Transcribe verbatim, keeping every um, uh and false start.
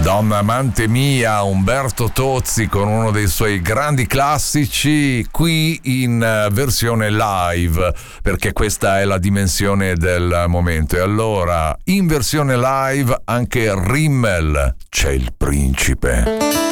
Donna amante mia, Umberto Tozzi con uno dei suoi grandi classici qui in versione live, perché questa è la dimensione del momento. E allora, in versione live anche Rimmel, C'è il principe.